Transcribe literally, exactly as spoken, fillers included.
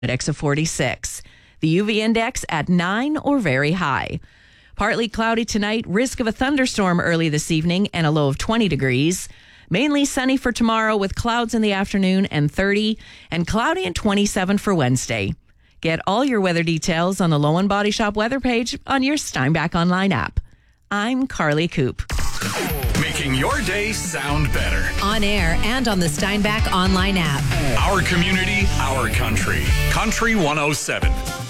index of forty-six. The U V index at nine or very high. Partly cloudy tonight, risk of a thunderstorm early this evening and a low of twenty degrees. Mainly sunny for tomorrow with clouds in the afternoon and thirty, and cloudy and twenty-seven for Wednesday. Get all your weather details on the Lowen Body Shop weather page on your Steinbach Online app. I'm Carly Coop. Making your day sound better. On air and on the Steinbach Online app. Our community, our country. Country one oh seven.